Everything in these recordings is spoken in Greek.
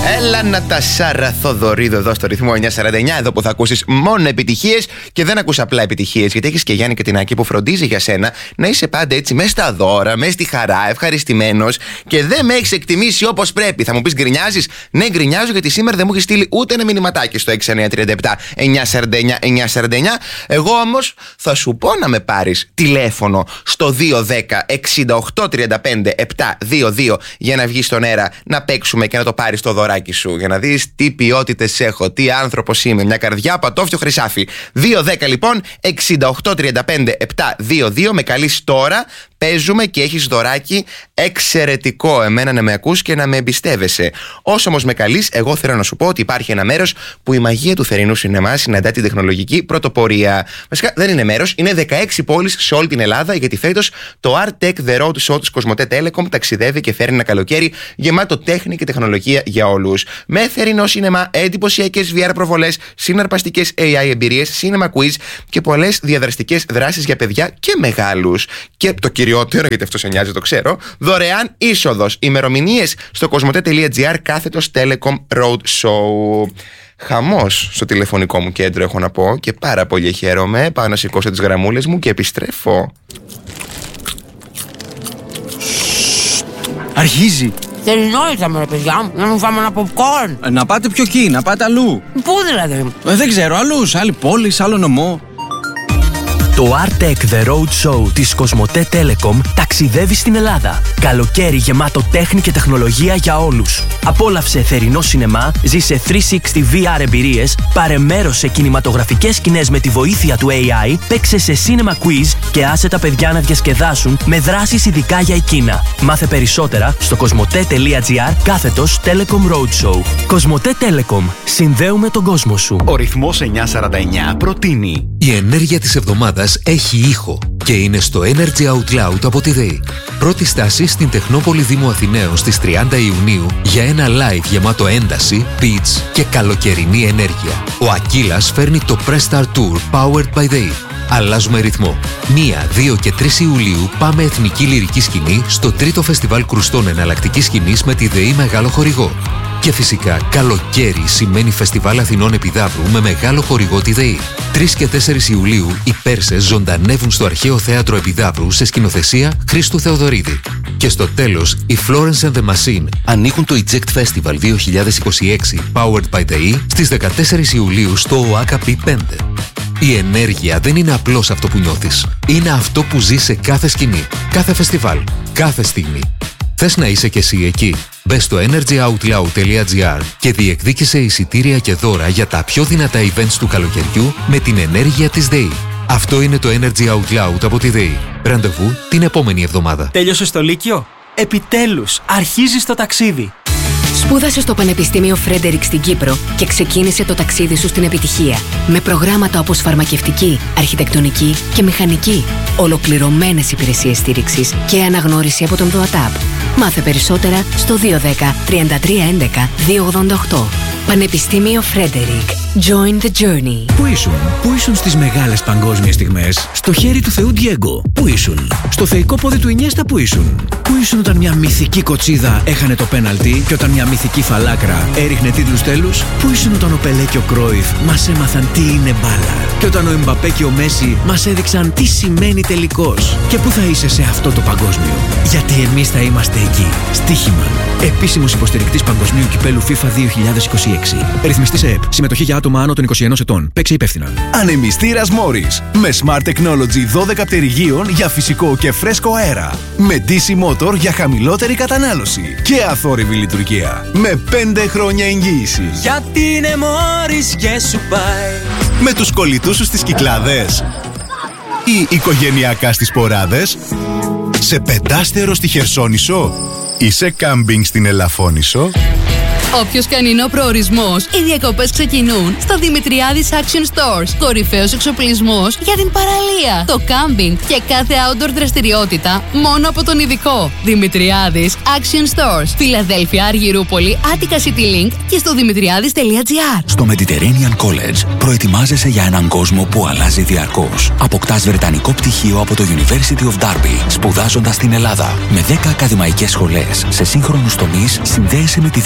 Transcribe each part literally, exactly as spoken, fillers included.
Έλα Νατασάρα Θοδωρίδου εδώ στο ρυθμό εννιακόσια σαράντα εννιά, εδώ που θα ακούσεις μόνο επιτυχίες και δεν ακούς απλά επιτυχίες, γιατί έχεις και Γιάννη Κατινάκη που φροντίζει για σένα να είσαι πάντα έτσι μέσα στα δώρα, μέσα στη χαρά, ευχαριστημένος και δεν με έχεις εκτιμήσει όπως πρέπει. Θα μου πεις γκρινιάζεις? Ναι, γκρινιάζω γιατί σήμερα δεν μου έχει στείλει ούτε ένα μηνυματάκι στο έξι εννιά τρία επτά εννιακόσια σαράντα εννιά εννιακόσια σαράντα εννιά. Εγώ όμως θα σου πω να με πάρεις τηλέφωνο στο δύο ένα μηδέν εξήντα οκτώ τριάντα πέντε επτακόσια είκοσι δύο για να βγεις στον αέρα, να παίξουμε και να το πάρεις το δωράκι σου, για να δεις τι ποιότητες έχω, τι άνθρωπος είμαι, μια καρδιά πατόφτιο χρυσάφι. δύο ένα λοιπόν εξήντα οκτώ τριάντα πέντε επτακόσια είκοσι δύο, με καλείς τώρα, παίζουμε και έχεις δωράκι εξαιρετικό. Εμένα να με ακούς και να με εμπιστεύεσαι. Όσο όμως με καλείς, εγώ θέλω να σου πω ότι υπάρχει ένα μέρος που η μαγεία του θερινού σινεμά συναντά την τεχνολογική πρωτοπορία. Βασικά δεν είναι μέρος, είναι δεκαέξι πόλεις σε όλη την Ελλάδα, γιατί φέτος το Art Tech The Road Show της Κοσμοτέ Telecom ταξιδεύει και φέρνει ένα καλοκαίρι γεμάτο τέχνη και τεχνολογία για όλους. Με θερινό σινεμά, εντυπωσιακές βι αρ προβολές, συναρπαστικές έι άι εμπειρίες, cinema quiz και πολλές διαδραστικές δράσεις για παιδιά και μεγάλους. Και το κυριότερο, γιατί αυτό σε νοιάζει, το ξέρω, δωρεάν είσοδος. Ημερομηνίες στο κοσμοτέ.gr κάθετος Telecom Road Show. Χαμός στο τηλεφωνικό μου κέντρο, έχω να πω, και πάρα πολύ χαίρομαι. Πάω να σηκώσω τις γραμμούλες μου και επιστρέφω. Αρχίζει. Θερινό ήρθαμε, ρε παιδιά μου, να μου φάμε ένα popcorn. Να πάτε πιο εκεί, να πάτε αλλού. Πού δηλαδή? Ε, δεν ξέρω, αλλού, σε άλλη πόλη, σε άλλο νομό. Το Art Tech The Road Show της Κοσμοτέ Telecom ταξιδεύει στην Ελλάδα. Καλοκαίρι γεμάτο τέχνη και τεχνολογία για όλους. Απόλαυσε θερινό σινεμά, ζήσε τριακόσια εξήντα βι αρ εμπειρίες, πάρε μέρος σε κινηματογραφικές σκηνές με τη βοήθεια του έι άι, παίξε σε cinema quiz και άσε τα παιδιά να διασκεδάσουν με δράσεις ειδικά για εκείνα. Μάθε περισσότερα στο κοσμοτέ.gr κάθετος Telecom Road Show. Κοσμοτέ Telecom. Συνδέουμε τον κόσμο σου. Ο ρυθμός εννιακόσια σαράντα εννιά προτείνει: η ενέργεια της εβδομάδας έχει ήχο και είναι στο Energy Out Loud από τη ΔΕΗ. Πρώτη στάση στην Τεχνόπολη Δήμου Αθηναίων στις τριάντα Ιουνίου για ένα live γεμάτο ένταση, beats και καλοκαιρινή ενέργεια. Ο Ακύλας φέρνει το Press Start Tour Powered by ΔΕΗ. Αλλάζουμε ρυθμό. μία, δύο και τρεις Ιουλίου πάμε Εθνική Λυρική Σκηνή στο τρίτο Φεστιβάλ Κρουστών Εναλλακτικής Σκηνής με τη ΔΕΗ μεγάλο χορηγό. Και φυσικά καλοκαίρι σημαίνει Φεστιβάλ Αθηνών Επιδαύρου με μεγάλο χορηγό τη ΔΕΗ. τρεις και τέσσερις Ιουλίου οι Πέρσες ζωντανεύουν στο Αρχαίο Θέατρο Επιδαύρου σε σκηνοθεσία Χρήστου Θεοδωρίδη. Και στο τέλος, οι Florence and the Machine ανοίγουν το Eject Festival δύο χιλιάδες είκοσι έξι Powered by ΔΕΗ στις δεκατέσσερις Ιουλίου στο ΟΑΚΑ πι πέντε. Η ενέργεια δεν είναι απλώς αυτό που νιώθεις. Είναι αυτό που ζεις σε κάθε σκηνή, κάθε φεστιβάλ, κάθε στιγμή. Θες να είσαι κι εσύ εκεί? Μπες στο energyoutloud.gr και διεκδίκησε εισιτήρια και δώρα για τα πιο δυνατά events του καλοκαιριού με την ενέργεια της ΔΕΗ. Αυτό είναι το Energy Out Loud από τη ΔΕΗ. Ραντεβού την επόμενη εβδομάδα. Τέλειωσες το Λύκειο? Επιτέλους, αρχίζεις το ταξίδι. Σπούδασε στο Πανεπιστήμιο Φρέντερικ στην Κύπρο και ξεκίνησε το ταξίδι σου στην επιτυχία. Με προγράμματα όπως φαρμακευτική, αρχιτεκτονική και μηχανική. Ολοκληρωμένες υπηρεσίες στήριξης και αναγνώριση από τον ΔΟΑΤΑΠ. Μάθε περισσότερα στο δύο ένα μηδέν τριάντα τρία έντεκα διακόσια ογδόντα οκτώ. Πανεπιστήμιο Φρέντερικ. Join the journey. Πού ήσουν? Πού ήσουν στις μεγάλες παγκόσμιες στιγμές? Στο χέρι του Θεού Ντιέγκο. Πού ήσουν? Στο θεϊκό πόδι του Ινιέστα. Πού ήσουν? Πού ήσουν όταν μια μυθική κοτσίδα έχανε το πέναλτι και όταν μια μυθική φαλάκρα έριχνε τίτλους τέλους? Πού ήσουν όταν ο Πελέ και ο Κρόιφ μας έμαθαν τι είναι μπάλα? Και όταν ο Εμπαπέ και ο Μέση μας έδειξαν τι σημαίνει τελικός? Και πού θα είσαι σε αυτό το παγκόσμιο? Γιατί εμείς θα είμαστε εκεί. Στοίχημαν. Επίσημος υποστηρικτής Παγκοσμίου Κυπέλου FIFA δύο χιλιάδες είκοσι έξι. Ρυθμιστής ΕΕΠ. Συμμετοχή για άτομα άνω των είκοσι ενός ετών. Παίξε υπεύθυνα. Ανεμιστήρας Morris. Με Smart Technology δώδεκα πτερυγίων για φυσικό και φρέσκο αέρα. Με ντι σι Motor για χαμηλότερη κατανάλωση. Και αθόρυβη λειτουργία. Με πέντε χρόνια εγγύηση. Γιατί είναι Morris και σου πάει. Με τους κολλητούς σου στις Κυκλάδες. Ή οικογενειακά στις Ποράδες. Σε πεντάστερο στη Χερσόνησο. Ή σε κάμπινγκ στην Ελαφώνησο. Όποιος και αν είναι ο προορισμός, οι διακοπές ξεκινούν στο Δημητριάδης Action Stores. Κορυφαίος εξοπλισμός για την παραλία, το κάμπινγκ και κάθε outdoor δραστηριότητα μόνο από τον ειδικό. Δημητριάδης Action Stores. Φιλαδέλφια, Αργυρούπολη, Attica City Link και στο δημητριάδης.gr. Στο Mediterranean College προετοιμάζεσαι για έναν κόσμο που αλλάζει διαρκώς. Αποκτάς βρετανικό πτυχίο από το University of Derby, σπουδάζοντας στην Ελλάδα. Με δέκα ακαδημαϊκές σχολές σε σύγχρονους τομείς, συνδέεσαι με τη διεθνή αγορά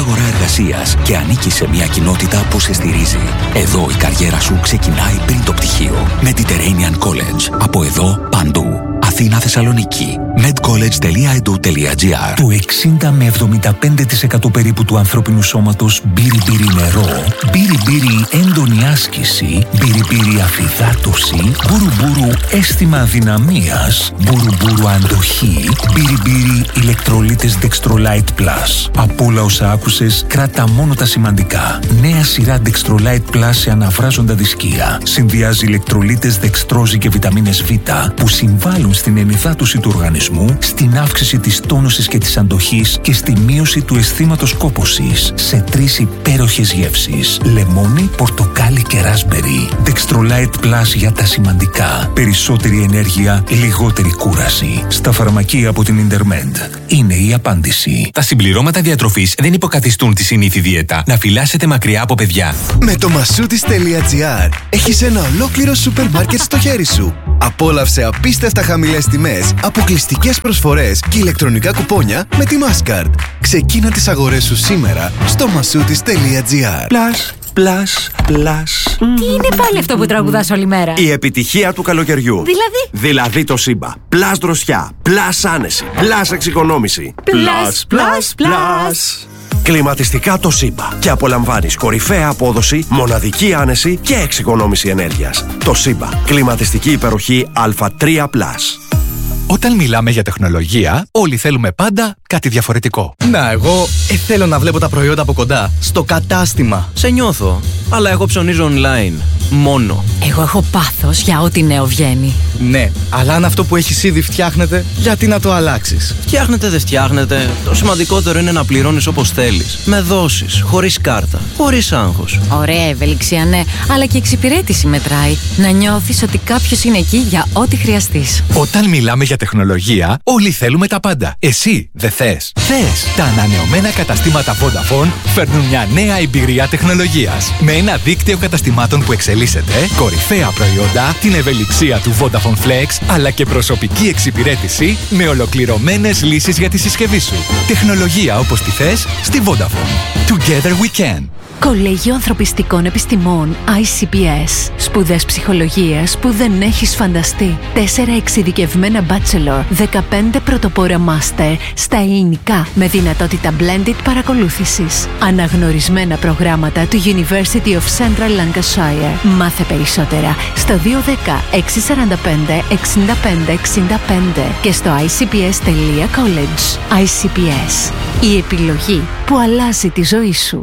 αγορά εργασίας και ανήκεις σε μια κοινότητα που σε στηρίζει. Εδώ η καριέρα σου ξεκινάει πριν το πτυχίο. Mediterranean College. Από εδώ παντού. Αθήνα, Θεσσαλονίκη. medcollege τελεία e d u τελεία g r. Το εξήντα με εβδομήντα πέντε τοις εκατό περίπου του ανθρώπινου σώματος μπύρι-μπύρι νερό, μπύρι-μπύρι έντονη άσκηση, μπύρι-μπύρι αφυδάτωση, μπουρου-μπουρου αίσθημα αδυναμίας, μπουρου-μπουρου αντοχή, μπύρι-μπύρι ηλεκτρολίτες Dextrolite Plus. Από όλα όσα άκουσες, κράτα μόνο τα σημαντικά. Νέα σειρά Dextrolite Plus σε αναβράζοντα δισκία. Συνδυάζει ηλεκτρολίτες δεξτρόζη και βιταμίνες Β που συμβάλλουν στην ενυδάτωση του οργανισμού, στην αύξηση της τόνωσης και της αντοχής και στη μείωση του αισθήματος κόπωσης σε τρεις υπέροχες γεύσεις. Λεμόνι, πορτοκάλι και ράσμπερι. Dextrolite Plus για τα σημαντικά. Περισσότερη ενέργεια, λιγότερη κούραση. Στα φαρμακεία από την Intermed. Είναι η απάντηση. Τα συμπληρώματα διατροφής δεν υποκαθιστούν τη συνήθη δίαιτα. Να φυλάσσετε μακριά από παιδιά. Με το μασούτης τελεία τζι άρ έχεις ένα ολόκληρο σούπερ μάρκετ στο χέρι σου. Απόλαυσε απίστευτα χαμηλές τιμές, αποκλειστικές προσφορές και ηλεκτρονικά κουπόνια με τη Mastercard. Ξεκίνα τις αγορές σου σήμερα στο μασούτης τελεία τζι άρ. Plus, plus, plus. Τι είναι πάλι αυτό που τραγουδάς όλη μέρα? Η επιτυχία του καλοκαιριού. Δηλαδή? Δηλαδή το Σύμπα. Plus δροσιά, plus άνεση, plus εξοικονόμηση. Plus, plus, plus. Κλιματιστικά το Σύμπα και απολαμβάνεις κορυφαία απόδοση, μοναδική άνεση και εξοικονόμηση ενέργειας. Το Σύμπα. Κλιματιστική υπεροχή Α τρία πλας. Όταν μιλάμε για τεχνολογία, όλοι θέλουμε πάντα κάτι διαφορετικό. Να, εγώ ε, θέλω να βλέπω τα προϊόντα από κοντά, στο κατάστημα. Σε νιώθω, αλλά εγώ ψωνίζω online. Μόνο. Εγώ έχω πάθος για ό,τι νέο βγαίνει. Ναι, αλλά αν αυτό που έχεις ήδη φτιάχνεται, γιατί να το αλλάξεις? Φτιάχνετε, δεν φτιάχνετε. Το σημαντικότερο είναι να πληρώνεις όπως θέλεις. Με δόσεις, χωρίς κάρτα, χωρίς άγχος. Ωραία ευελιξία, ναι, αλλά και εξυπηρέτηση μετράει. Να νιώθεις ότι κάποιος είναι εκεί για ό,τι χρειαστείς. Όταν μιλάμε για τεχνολογία, όλοι θέλουμε τα πάντα. Εσύ δεν θες? Θες! Τα ανανεωμένα καταστήματα Vodafone φέρνουν μια νέα εμπειρία τεχνολογίας. Με ένα δίκτυο καταστημάτων που εξελίσσεται, κορυφαία προϊόντα, την ευελιξία του Vodafone Flex, αλλά και προσωπική εξυπηρέτηση με ολοκληρωμένες λύσεις για τη συσκευή σου. Τεχνολογία όπως τη θες στη Vodafone. Together we can. Κολέγιο Ανθρωπιστικών Επιστημών άι σι πι ες. Σπουδές ψυχολογίας που δεν έχεις φανταστεί. Τέσσερα εξειδικευμένα bachelor, δεκαπέντε πρωτοπόρα master στα ελληνικά με δυνατότητα blended παρακολούθησης. Αναγνωρισμένα προγράμματα του University of Central Lancashire. Μάθε περισσότερα στο δύο ένα μηδέν έξι τέσσερα πέντε έξι πέντε έξι πέντε και στο άι σι πι ες τελεία college. άι σι πι ες. Η επιλογή που αλλάζει τη ζωή σου.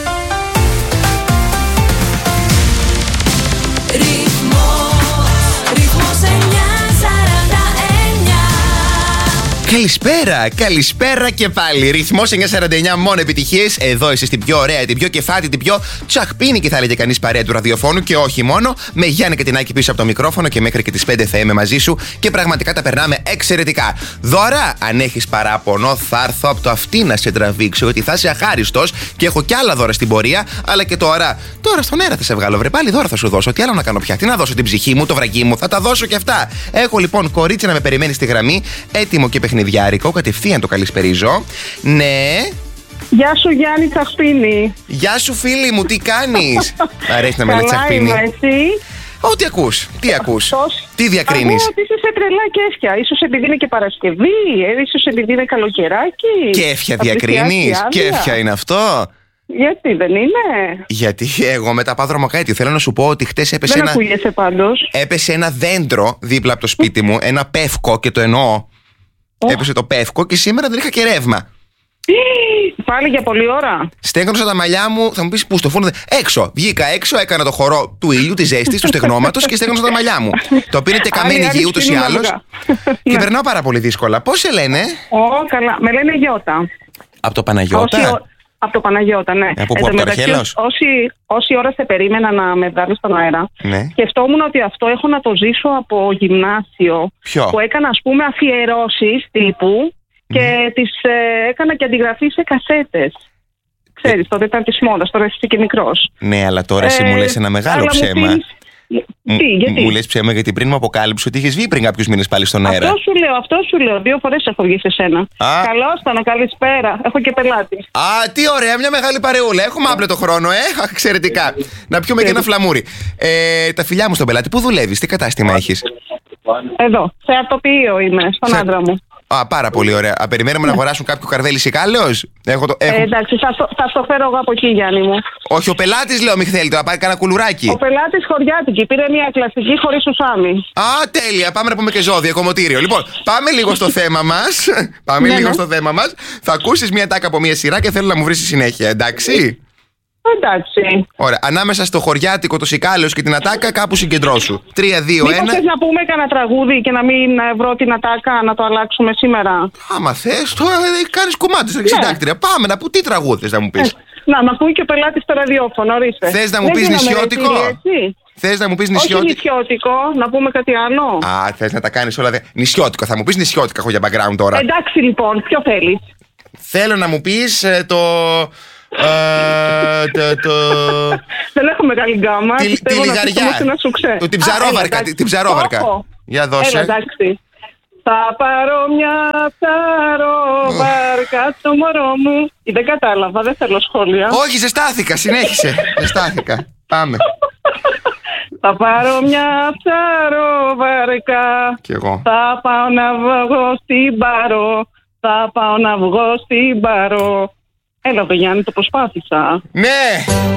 Καλησπέρα, καλησπέρα και πάλι. Ρυθμός εννιακόσια σαράντα εννιά, μόνο επιτυχίες. Εδώ είσαι στην πιο ωραία, την πιο κεφάτη, την πιο τσαχπίνικη θα έλεγε κανείς παρέα του ραδιοφώνου και όχι μόνο. Με Γιάννη και την Άκη πίσω από το μικρόφωνο και μέχρι και τις πέντε θα είμαι μαζί σου και πραγματικά τα περνάμε εξαιρετικά. Δώρα, αν έχεις παράπονο, θα έρθω από το αυτή να σε τραβήξω, γιατί θα είσαι αχάριστος και έχω κι άλλα δώρα στην πορεία. Αλλά και τώρα, τώρα στον αέρα θα σε βγάλω, βρε πάλι δώρα θα σου δώσω. Τι άλλο να κάνω πια, τι να δώσω, την ψυχή μου, το βραγί μου, θα τα δώσω κι αυτά. Έχω λοιπόν κορίτσι να με περιμένει στη γραμμή, έτοιμο και παιχνιδιάρικο, κατευθείαν το καλησπερίζω. Ναι. Γεια σου Γιάννη Τσαχπίνη. Γεια σου φίλη μου, τι κάνεις? Αρέσει να με λέει Τσαχπίνη. Ό,τι ακούς, τι ακούς, τι διακρίνεις? Ακούω ότι είσαι σε τρελά κέφια. Ίσως επειδή είναι και Παρασκευή, ίσως επειδή είναι καλοκαιράκι. Κέφια διακρίνεις, κέφια είναι αυτό? Γιατί δεν είναι? Γιατί εγώ με τα παδρομοκάτι θέλω να σου πω ότι χτες έπεσε δεν ένα... ακούγεσαι πάντως. Έπεσε ένα δέντρο δίπλα από το σπίτι μου, ένα πεύκο και το εννοώ. Oh. Έπεσε το πεύκο και σήμερα δεν είχα και ρεύμα. Πάλι για πολλή ώρα. Στέγνωσα τα μαλλιά μου, θα μου πεις πού στο φούρνο. Έξω. Βγήκα έξω, έκανα το χορό του ήλιου, τη ζέστη, του στεγνώματος και στέγνωσα τα μαλλιά μου. Το οποίο είναι τεκαμένη γη ούτως ή άλλως. Και περνάω πάρα πολύ δύσκολα. Πώς σε λένε? Ω, καλά. Με λένε Γιώτα. Από το Παναγιώτα. Από το Παναγιώτα, ναι. Από πού, από το Αρχέλος? Όση, όση ώρα σε περίμενα να με βγάλω στον αέρα, ναι. Σκεφτόμουν ότι αυτό έχω να το ζήσω από γυμνάσιο. Ποιο? Που έκανα, ας πούμε, αφιερώσεις τύπου και mm. τις ε, έκανα και αντιγραφή σε κασέτες. Ξέρεις, τότε ήταν της μόδας, τώρα είσαι και μικρός. Ναι, αλλά τώρα εσύ ε, μου λες ένα μεγάλο ψέμα. Τι, γιατί? Μου λες ψέμα γιατί πριν μου αποκάλυψε ότι είχες βγει πριν κάποιους μήνες πάλι στον αέρα. Αυτό σου λέω, αυτό σου λέω. Δύο φορές έχω βγει σε σένα. Καλώς ήταν, καλησπέρα. Έχω και πελάτη. Α, τι ωραία, μια μεγάλη παρεούλα. Έχουμε άπλετο χρόνο, ε. Εξαιρετικά. Να πιούμε και ένα φλαμούρι. Ε, τα φιλιά μου στον πελάτη, πού δουλεύεις, τι κατάστημα έχεις? Εδώ, σε αρτοποιείο είμαι, στον σε... άντρα μου. Α, πάρα πολύ ωραία. Α, περιμένουμε να αγοράσουν κάποιο καρβέλι σικάλεος. Έχω το, έχω... ε, εντάξει, θα στο, θα στο φέρω εγώ από εκεί, Γιάννη μου. Όχι, ο πελάτης λέω, μη θέλει, να πάρει κανένα κουλουράκι. Ο πελάτης χωριάτικη, πήρε μια κλασική χωρίς ουσάμι. Α, τέλεια, πάμε να πούμε και ζώδια, κομμωτήριο. Λοιπόν, πάμε λίγο στο θέμα μας. Πάμε ναι, λίγο ναι. στο θέμα μας. Θα ακούσεις μια τάκα από μια σειρά και θέλω να μου βρεις τη συνέχεια, εντάξει? Εντάξει. Ωραία. Ανάμεσα στο χωριάτικο, το σικάλεος και την ατάκα, κάπου συγκεντρώσου. τρία, δύο, ένα. Μήπως θες να πούμε κανένα τραγούδι και να μην βρω την ατάκα να το αλλάξουμε σήμερα? Άμα θες, τώρα κάνεις κομμάτι στην συντάκτρια. Ναι. Πάμε να πούμε τι τραγούδι θες να μου πεις. Ε, να, να πούμε και ο πελάτης στο ραδιόφωνο, ορίστε. Θες να μου πεις νησιώτικο? Θες να μου πεις νησιώτικο? Όχι νησιώτικο, να πούμε κάτι άλλο. Α, θες να τα κάνεις όλα. Δε... Νησιώτικο, θα μου πεις νησιώτικα, έχω για background τώρα. Εντάξει λοιπόν, ποιο θέλεις? Θέλω να μου πεις ε, το. Uh, το, το... Δεν έχω μεγάλη γκάμα. Τη, τη λιγαριά. Το, την ψαρόβαρκα. Την ψαρόβαρκα. Για δώσε. Έλα, εντάξει. Θα πάρω μια ψαρόβαρκα στο μωρό μου. Δεν κατάλαβα, δεν θέλω σχόλια. Όχι, ζεστάθηκα, συνέχισε. Ζεστάθηκα. Πάμε. Θα πάρω μια ψαρόβαρκα. Κι εγώ. Θα πάω να βγω στην Πάρο. Θα πάω να βγω στην Πάρο. Έλα, Γιάννη, το προσπάθησα. Ναι!